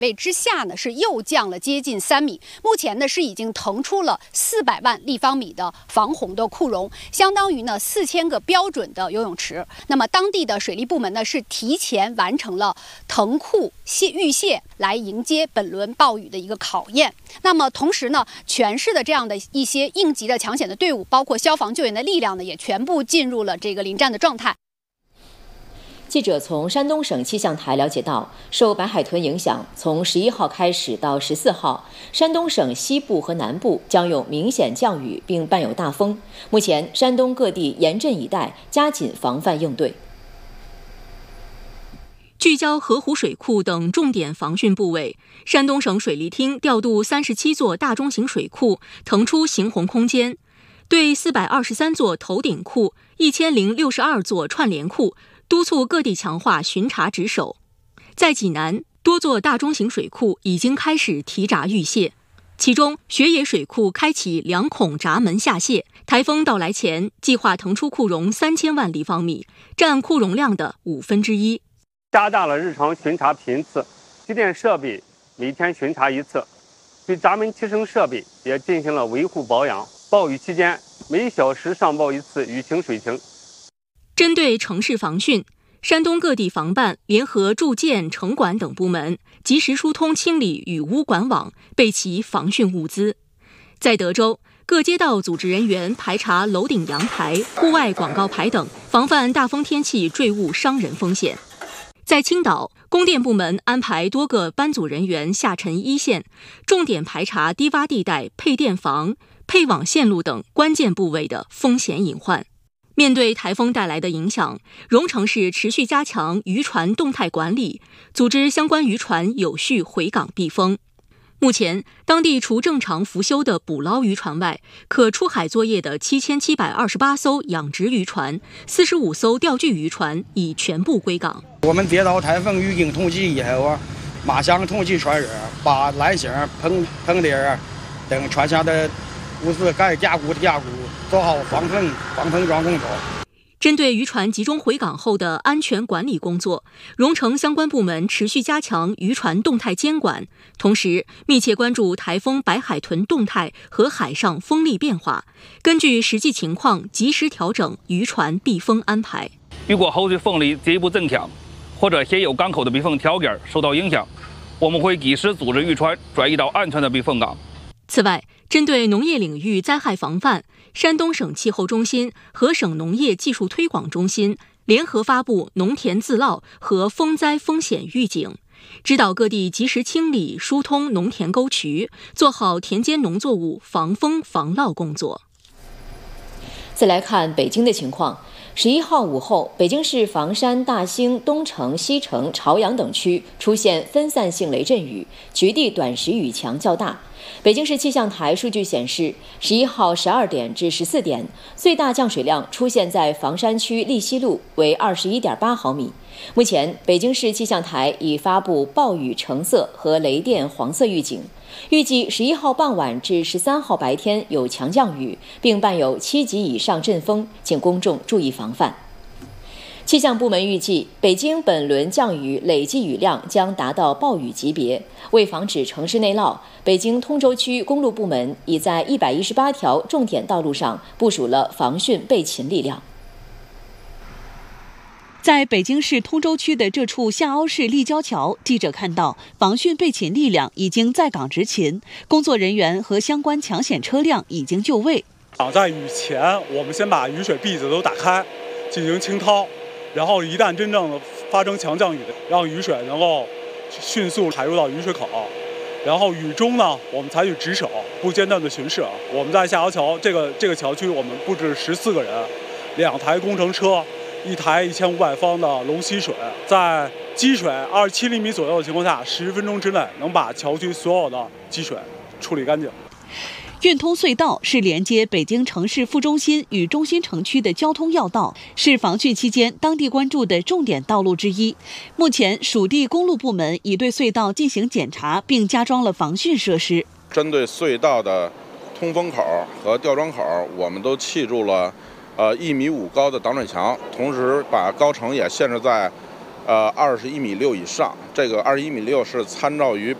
位之下呢，是又降了接近3米。目前呢是已经腾出了400万立方米的防洪的库容，相当于呢4000个标准的游泳池。那么当地的水利部门呢是提前完成了腾库预泄，来迎接本轮暴雨的一个考验。那么同时呢，全市的这样的一些应急的抢险的队伍，包括消防救援的力量呢，也全部进入了这个临战的状态。 记者从山东省气象台了解到，受白海豚影响，从11号开始到14号，山东省西部和南部将有明显降雨，并伴有大风。目前，山东各地严阵以待，加紧防范应对。 聚焦河湖水库等重点防汛部位，山东省水利厅调度37座大中型水库，腾出行洪空间，对423座头顶库、1062座串联库督促各地强化巡查值守。在济南，多座大中型水库已经开始提闸预泄，其中雪野水库开启2孔闸门下泄，台风到来前计划腾出库容3000万立方米，占库容量的1/5。 加大了日常巡查频次，机电设备每天巡查1次，对闸门提升设备也进行了维护保养。暴雨期间，每小时上报1次雨情水情。 针对城市防汛，山东各地防办联合住建、城管等部门及时疏通清理雨污管网，备齐防汛物资。在德州，各街道组织人员排查楼顶阳台、户外广告牌等，防范大风天气坠物伤人风险。在青岛，供电部门安排多个班组人员下沉一线，重点排查低洼地带、配电房、配网线路等关键部位的风险隐患。面对台风带来的影响，荣成市持续加强渔船动态管理，组织相关渔船有序回港避风。目前，当地除正常复修的捕捞渔船外，可出海作业的7728艘养殖渔船、45艘钓具渔船已全部归港。 我们接到台风预警通知以后马上通知船员把缆绳、棚钉等船上的物资该加固的加固，做好防碰撞工作。 针对渔船集中回港后的安全管理工作，荣成相关部门持续加强渔船动态监管，同时密切关注台风白海豚动态和海上风力变化，根据实际情况及时调整渔船避风安排。 如果后续风力进一步增强，或者现有港口的避风条件受到影响，我们会及时组织渔船转移到安全的避风港。 此外，针对农业领域灾害防范，山东省气候中心和省农业技术推广中心联合发布农田自涝和风灾风险预警，指导各地及时清理疏通农田沟渠，做好田间农作物防风防涝工作。 再来看北京的情况。11号午后，北京市房山、大兴、东城、西城、朝阳等区出现分散性雷阵雨，局地短时雨强较大。北京市气象台数据显示，11号12点至14点，最大降水量出现在房山区利西路，为21.8毫米。目前，北京市气象台已发布暴雨橙色和雷电黄色预警，预计11号傍晚至13号白天有强降雨，并伴有7级以上阵风，请公众注意防范。气象部门预计，北京本轮降雨累计雨量将达到暴雨级别。为防止城市内涝，北京通州区公路部门已在118条重点道路上部署了防汛备勤力量。 在北京市通州区的这处下凹式立交桥，记者看到防汛备勤力量已经在岗执勤，工作人员和相关抢险车辆已经就位。 在雨前，我们先把雨水壁子都打开，进行清掏，然后一旦真正的发生强降雨，让雨水能够迅速排入到雨水口。然后雨中呢，我们采取值守，不间断的巡视。我们在下凹桥这个桥区，我们布置14个人，2台工程车，1台1500方的龙吸水，在积水27厘米左右的情况下，10分钟之内能把桥区所有的积水处理干净。 运通隧道是连接北京城市副中心与中心城区的交通要道，是防汛期间当地关注的重点道路之一。目前，属地公路部门已对隧道进行检查，并加装了防汛设施。 针对隧道的通风口和吊装口，我们都砌筑了1.5米高的挡水墙，同时把高程也限制在 21.6米以上。这个21.6米是参照于